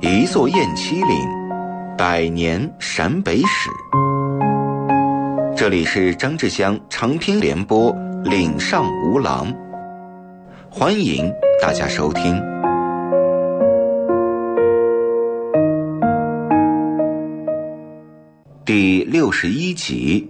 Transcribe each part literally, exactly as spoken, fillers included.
一座雁栖岭，百年陕北史。这里是张志香长篇联播《岭上无郎》，欢迎大家收听。第六十一集。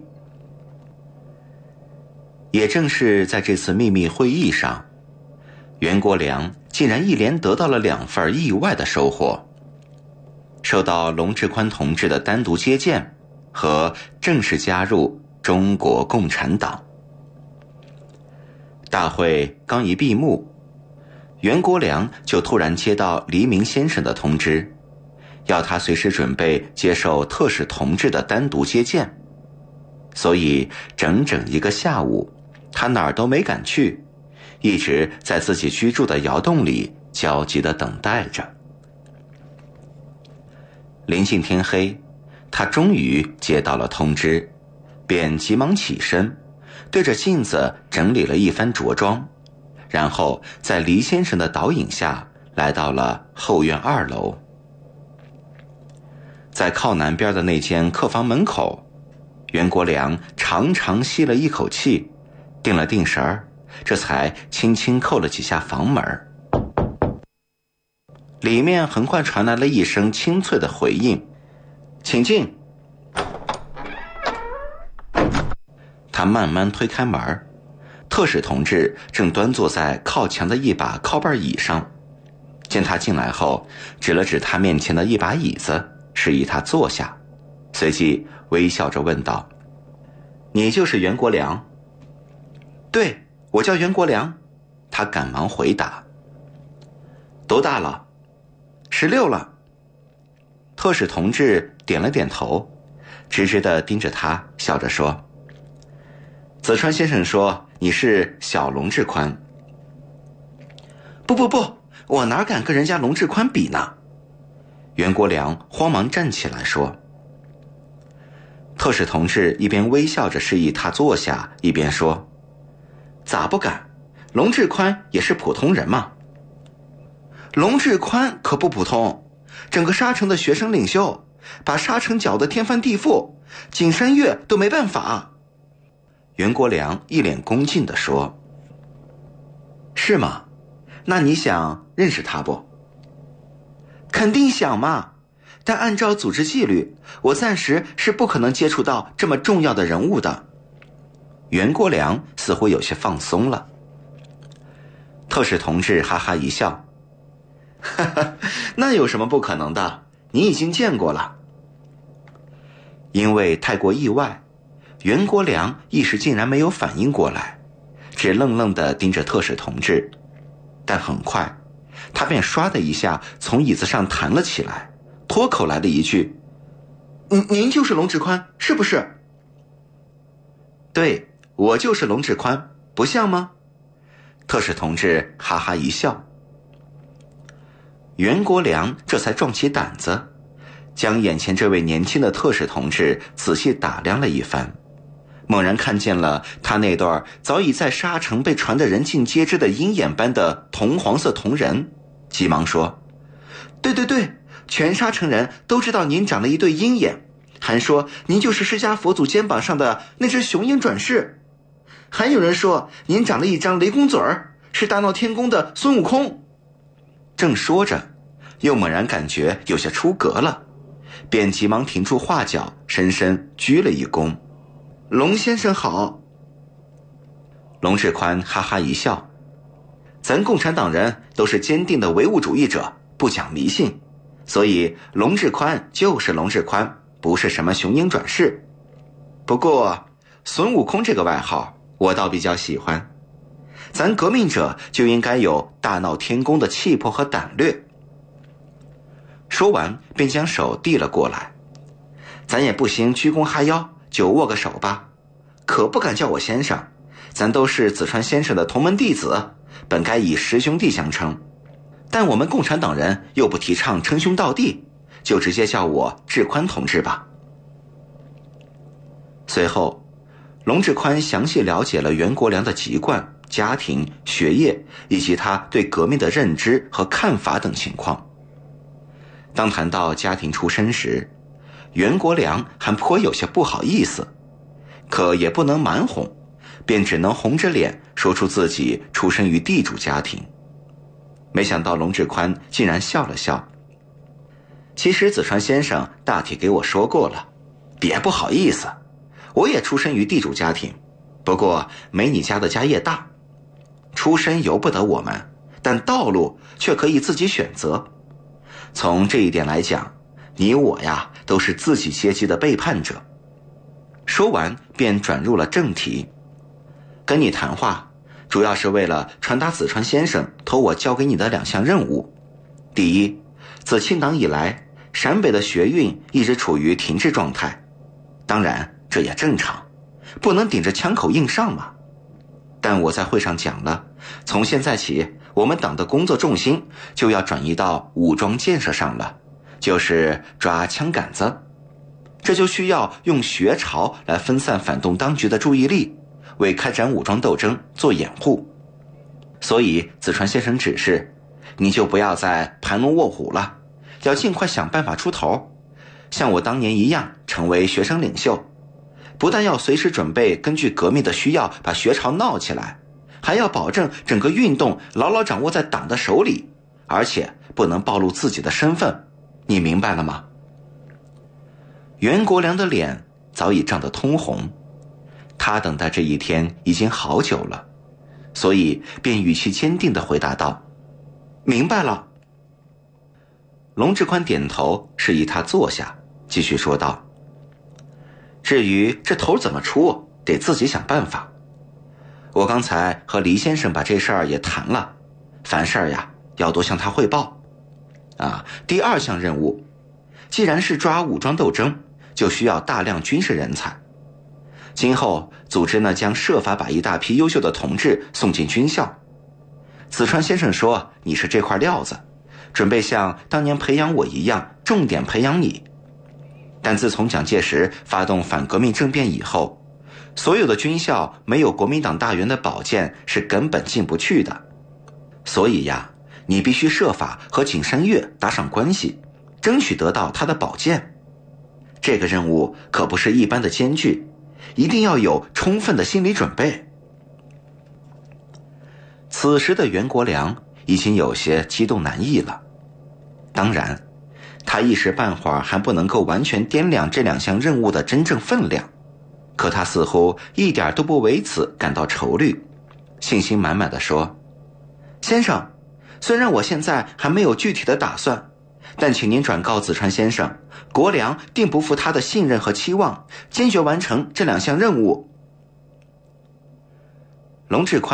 也正是在这次秘密会议上，袁国良竟然一连得到了两份意外的收获，受到龙志宽同志的单独接见和正式加入中国共产党。大会刚一闭幕，袁国良就突然接到黎明先生的通知，要他随时准备接受特使同志的单独接见。所以整整一个下午，他哪儿都没敢去，一直在自己居住的窑洞里焦急地等待着。临近天黑，他终于接到了通知，便急忙起身，对着镜子整理了一番着装，然后在黎先生的导引下来到了后院二楼。在靠南边的那间客房门口，袁国良长长吸了一口气，定了定神儿，这才轻轻扣了几下房门。里面很快传来了一声清脆的回应：“请进。”他慢慢推开门，特使同志正端坐在靠墙的一把靠背椅上。见他进来后，指了指他面前的一把椅子，示意他坐下，随即微笑着问道：“你就是袁国良？”“对，我叫袁国良。”他赶忙回答。“多大了？”“十六了。”特使同志点了点头，直直地盯着他，笑着说：“子川先生说你是小龙志宽。”“不不不，我哪敢跟人家龙志宽比呢？”袁国良慌忙站起来说。特使同志一边微笑着示意他坐下，一边说：“咋不敢？龙志宽也是普通人嘛。”“龙志宽可不普通，整个沙城的学生领袖，把沙城搅得天翻地覆，景山月都没办法。”袁国良一脸恭敬地说。“是吗？那你想认识他不？”“肯定想嘛，但按照组织纪律，我暂时是不可能接触到这么重要的人物的。”袁国良似乎有些放松了。特使同志哈哈一笑：“哈哈，那有什么不可能的？你已经见过了。”因为太过意外，袁国良一时竟然没有反应过来，只愣愣地盯着特使同志。但很快他便唰的一下从椅子上弹了起来，脱口来了一句：“您您就是龙志宽，是不是？”“对，我就是龙志宽，不像吗？”特使同志哈哈一笑。袁国良这才壮起胆子，将眼前这位年轻的特使同志仔细打量了一番，猛然看见了他那段早已在沙城被传得人尽皆知的鹰眼般的铜黄色瞳仁，急忙说：“对对对，全沙城人都知道您长了一对鹰眼，还说您就是释迦佛祖肩膀上的那只雄鹰转世，还有人说您长了一张雷公嘴儿，是大闹天宫的孙悟空。”正说着，又猛然感觉有些出格了，便急忙停住画脚，深深鞠了一躬：“龙先生好。”龙志宽哈哈一笑：“咱共产党人都是坚定的唯物主义者，不讲迷信，所以龙志宽就是龙志宽，不是什么雄鹰转世。不过孙悟空这个外号我倒比较喜欢，咱革命者就应该有大闹天宫的气魄和胆略。”说完便将手递了过来：“咱也不行鞠躬哈腰，就握个手吧，可不敢叫我先生，咱都是子川先生的同门弟子，本该以师兄弟相称，但我们共产党人又不提倡称兄道弟，就直接叫我志宽同志吧。”随后龙志宽详细了解了袁国良的籍贯、家庭、学业以及他对革命的认知和看法等情况。 当谈到家庭出身时，袁国良还颇有些不好意思，可也不能瞒哄，便只能红着脸说出自己出生于地主家庭。没想到龙志宽竟然笑了笑。其实子川先生大体给我说过了，别不好意思，我也出身于地主家庭，不过没你家的家业大。出身由不得我们，但道路却可以自己选择。从这一点来讲，你我呀都是自己阶级的背叛者。说完便转入了正题。跟你谈话主要是为了传达子川先生托我交给你的两项任务。第一，自清党以来，陕北的学运一直处于停滞状态，当然这也正常，不能顶着枪口硬上嘛。但我在会上讲了，从现在起我们党的工作重心就要转移到武装建设上了，就是抓枪杆子。这就需要用学潮来分散反动当局的注意力，为开展武装斗争做掩护。所以子川先生指示，你就不要再盘龙卧虎了，要尽快想办法出头，像我当年一样成为学生领袖。不但要随时准备根据革命的需要把学潮闹起来，还要保证整个运动牢牢掌握在党的手里，而且不能暴露自己的身份。你明白了吗？袁国良的脸早已涨得通红，他等待这一天已经好久了，所以便语气坚定地回答道：明白了。龙志宽点头，示意他坐下，继续说道：至于这头怎么出，得自己想办法。我刚才和黎先生把这事儿也谈了，凡事儿呀要多向他汇报。啊，第二项任务，既然是抓武装斗争，就需要大量军事人才。今后组织呢将设法把一大批优秀的同志送进军校。子川先生说你是这块料子，准备像当年培养我一样重点培养你。但自从蒋介石发动反革命政变以后，所有的军校没有国民党大员的保荐是根本进不去的。所以呀，你必须设法和景山岳搭上关系，争取得到他的保荐。这个任务可不是一般的艰巨，一定要有充分的心理准备。此时的袁国良已经有些激动难抑了，当然他一时半会儿还不能够完全掂量这两项任务的真正分量，可他似乎一点都不为此感到愁虑，信心满满地说：先生，虽然我现在还没有具体的打算，但请您转告子川先生，国良定不负他的信任和期望，坚决完成这两项任务。龙志宽